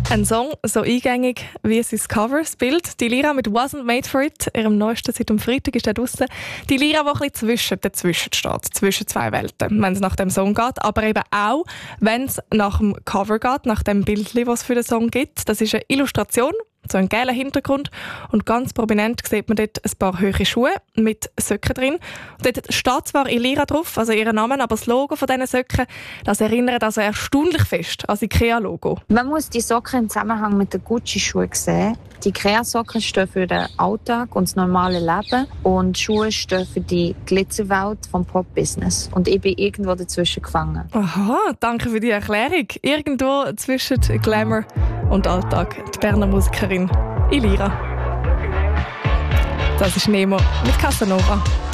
Ein Song so eingängig wie sein Cover, das Bild. Die Lira mit «Wasn't Made For It», ihrem neuesten seit dem Freitag ist er draussen. Die Lira, die ein bisschen dazwischen steht, zwischen zwei Welten, wenn es nach dem Song geht, aber eben auch, wenn es nach dem Cover geht, nach dem Bild, das es für den Song gibt. Das ist eine Illustration, so ein gelber Hintergrund und ganz prominent sieht man dort ein paar hohe Schuhe mit Söcken drin. Und dort steht zwar Lira drauf, also ihr Name, aber das Logo von diesen Söcken, das erinnert also erstaunlich fest an das IKEA-Logo. Man muss die Socken im Zusammenhang mit den Gucci-Schuhen sehen. Die IKEA-Socken stehen für den Alltag und das normale Leben und Schuhe stehen für die Glitzerwelt vom Pop-Business. Und ich bin irgendwo dazwischen gefangen. Aha, danke für die Erklärung. Irgendwo zwischen Glamour und Alltag. Die Berner Musikerin Lira. Das ist Nemo mit Casanova.